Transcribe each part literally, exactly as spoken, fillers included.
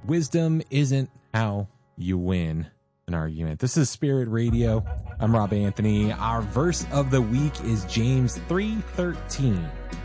wisdom isn't how you win an argument. This is Spirit Radio. I'm Rob Anthony. Our verse of the week is James three thirteen.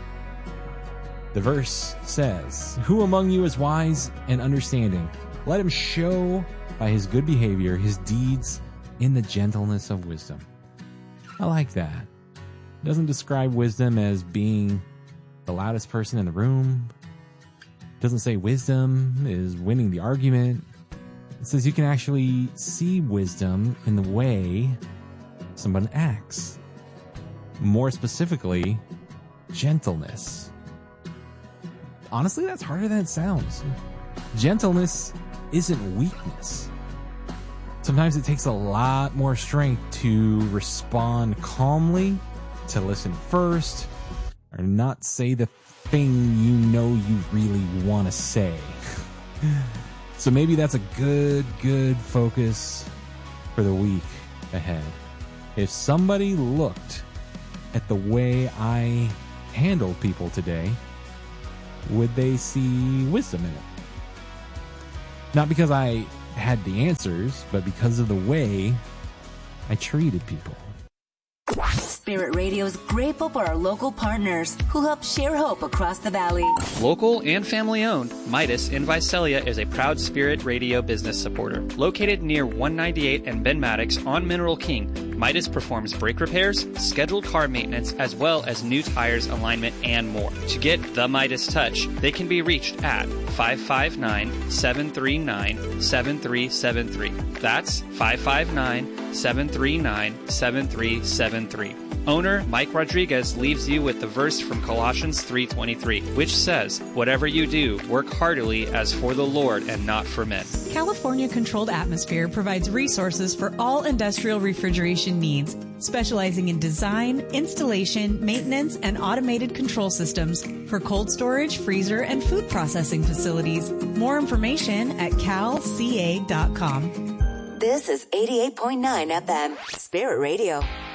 The verse says, "Who among you is wise and understanding? Let him show by his good behavior his deeds in the gentleness of wisdom." I like that. It doesn't describe wisdom as being the loudest person in the room. It doesn't say wisdom is winning the argument. It says you can actually see wisdom in the way someone acts. More specifically, gentleness. Honestly, that's harder than it sounds. Gentleness isn't weakness. Sometimes it takes a lot more strength to respond calmly, to listen first, or not say the thing you know you really want to say. So maybe that's a good, good focus for the week ahead. If somebody looked at the way I handled people today, would they see wisdom in it? Not because I had the answers, but because of the way I treated people. Spirit Radio is grateful for our local partners who help share hope across the valley. Local and family-owned, Midas in Visalia is a proud Spirit Radio business supporter. Located near one ninety-eight and Ben Maddox on Mineral King, Midas performs brake repairs, scheduled car maintenance, as well as new tires, alignment, and more. To get the Midas touch, they can be reached at five five nine, seven three nine, seven three seven three. That's five five nine, seven three nine, seven three seven three. Owner Mike Rodriguez leaves you with the verse from Colossians three twenty-three, which says, "Whatever you do, work heartily as for the Lord and not for men." California Controlled Atmosphere provides resources for all industrial refrigeration needs, specializing in design, installation, maintenance, and automated control systems for cold storage, freezer, and food processing facilities. More information at cal c a dot com. This is eighty-eight point nine F M, Spirit Radio.